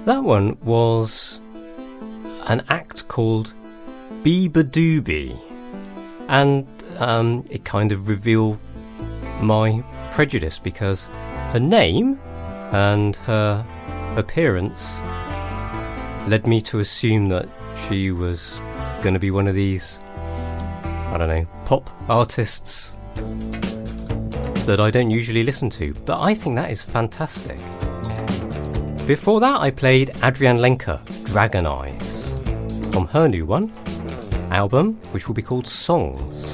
That one was an act called Beabadoobie, and it kind of revealed my prejudice because her name and her appearance led me to assume that she was going to be one of these, I don't know, pop artists that I don't usually listen to, but I think that is fantastic. Before that I played Adrianne Lenker, Dragon Eyes, from her new album, which will be called Songs.